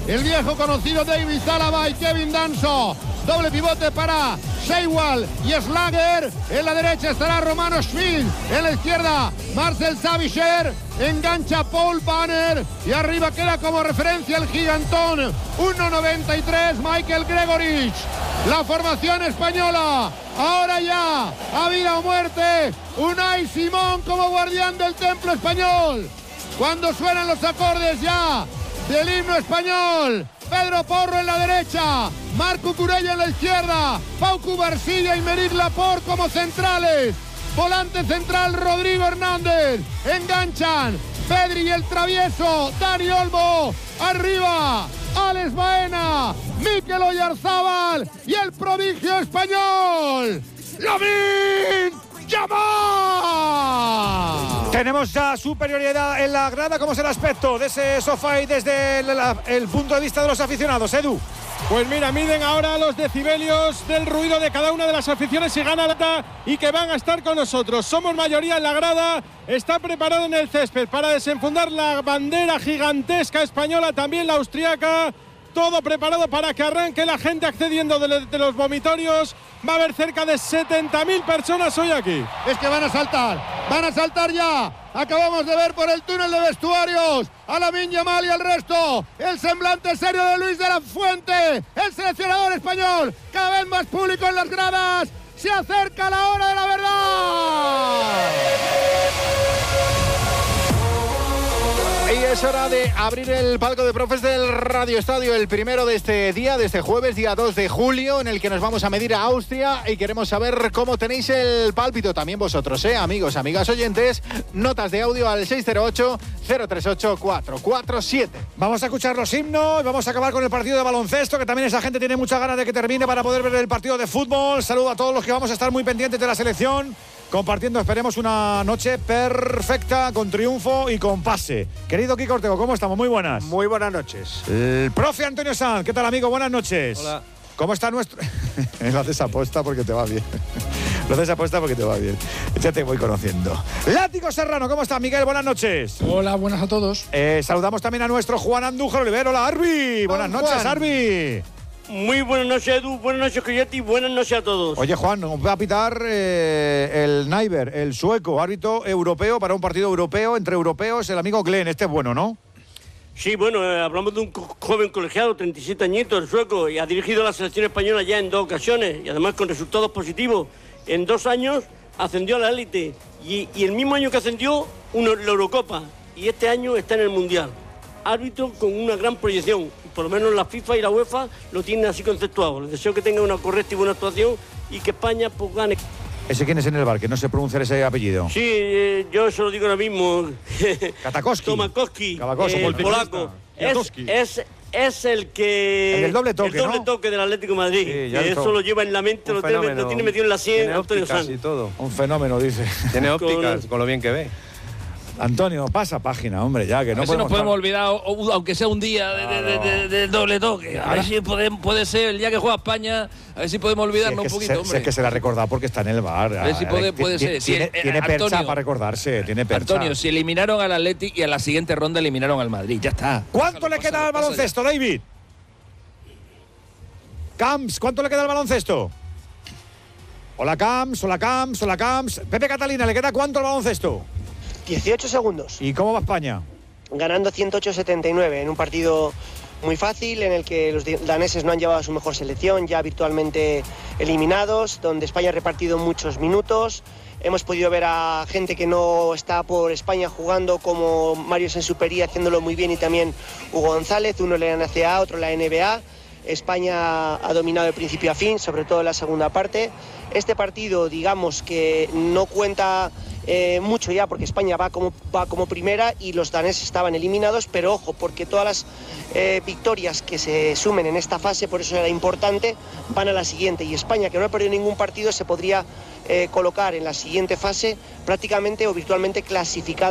el viejo conocido David Alaba y Kevin Danso. Doble pivote para Seiwald y Schlager. En la derecha estará Romano Schmid. En la izquierda, Marcel Sabitzer. Engancha Paul Banner. Y arriba queda como referencia el gigantón 1.93, Michael Gregorich. La formación española. Ahora ya, a vida o muerte, Unai Simón como guardián del templo español. Cuando suenan los acordes ya del himno español, Pedro Porro en la derecha, Marco Curella en la izquierda, Pau Cubarsí y Meric Laporte como centrales. Volante central Rodrigo Hernández. Enganchan Pedri y el travieso Dani Olmo. Arriba Alex Baena, Mikel Oyarzábal y el prodigio español, Lamine Yamal. Tenemos ya superioridad en la grada. ¿Cómo es el aspecto de ese sofá y desde el punto de vista de los aficionados, Edu? Pues mira, miden ahora los decibelios del ruido de cada una de las aficiones y gana la y que van a estar con nosotros. Somos mayoría en la grada, está preparado en el césped para desenfundar la bandera gigantesca española, también la austriaca. Todo preparado para que arranque la gente accediendo de los vomitorios. Va a haber cerca de 70.000 personas hoy aquí. Es que van a saltar ya. Acabamos de ver por el túnel de vestuarios a Lamine Yamal y al resto. El semblante serio de Luis de la Fuente, el seleccionador español. Cada vez más público en las gradas. Se acerca la hora de la verdad. Y es hora de abrir el palco de profes del Radio Estadio, el primero de este día, de este jueves, día 2 de julio, en el que nos vamos a medir a Austria y queremos saber cómo tenéis el pálpito también vosotros, amigos, amigas oyentes. Notas de audio al 608-038-447. Vamos a escuchar los himnos, vamos a acabar con el partido de baloncesto, que también esa gente tiene muchas ganas de que termine para poder ver el partido de fútbol. Saludo a todos los que vamos a estar muy pendientes de la selección, compartiendo, esperemos, una noche perfecta, con triunfo y con pase. Querido Kiko Ortego, ¿cómo estamos? Muy buenas. Muy buenas noches. El profe Antonio Sanz, ¿qué tal, amigo? Buenas noches. Hola. ¿Cómo está nuestro...? Lo haces aposta porque te va bien. Lo haces aposta porque te va bien. Ya te voy conociendo. Látigo Serrano, ¿cómo está, Miguel? Buenas noches. Hola, buenas a todos. Saludamos también a nuestro Juan Andújar Olivero. Hola, Arbi. Buenas noches, Arbi. Muy buenas noches, Edu, buenas noches, Coyote, y buenas noches a todos. Oye, Juan, nos va a pitar el Naiber, el sueco, árbitro europeo para un partido europeo, entre europeos, el amigo Glenn. Este es bueno, ¿no? Sí, bueno, hablamos de un joven colegiado, 37 añitos, el sueco, y ha dirigido a la selección española ya en 2 ocasiones, y además con resultados positivos. En 2 años ascendió a la élite, y el mismo año que ascendió, la Eurocopa, y este año está en el Mundial. Árbitro con una gran proyección, por lo menos la FIFA y la UEFA lo tienen así conceptuado. Les deseo que tenga una correcta y buena actuación y que España pues gane. ¿Ese quién es en el bar? Que no se pronuncia ese apellido. Sí, yo se lo digo ahora mismo. Katakowski. Tomakowski, el polaco. Es el que... El del doble toque, el doble toque del Atlético de Madrid. Sí, que eso lo lleva en la mente, lo tiene metido en la 100, Antonio Sanz. Y todo. Un fenómeno, dice. Tiene ópticas, con lo bien que ve. Antonio, pasa página, hombre, ya que no podemos... nos podemos olvidar, aunque sea un día de doble toque. A ver si puede ser el día que juega España, a ver si podemos olvidarnos un poquito, hombre. Es que se la ha recordado porque está en el bar. A ver si puede ser. Tiene percha para recordarse, tiene percha. Antonio, si eliminaron al Athletic y a la siguiente ronda eliminaron al Madrid, ya está. ¿Cuánto le queda al baloncesto, David? Camps, ¿cuánto le queda al baloncesto? Hola, Camps. Pepe Catalina, ¿le queda cuánto al baloncesto? 18 segundos. ¿Y cómo va España? Ganando 108-79 en un partido muy fácil en el que los daneses no han llevado a su mejor selección, ya virtualmente eliminados, donde España ha repartido muchos minutos. Hemos podido ver a gente que no está por España jugando, como Mario Sensuperi haciéndolo muy bien, y también Hugo González, uno en la NCAA, otro en la NBA. España ha dominado de principio a fin, sobre todo en la segunda parte. Este partido, digamos que no cuenta mucho ya, porque España va como primera y los daneses estaban eliminados, pero ojo, porque todas las victorias que se sumen en esta fase, por eso era importante, van a la siguiente, y España, que no ha perdido ningún partido, se podría colocar en la siguiente fase prácticamente o virtualmente clasificada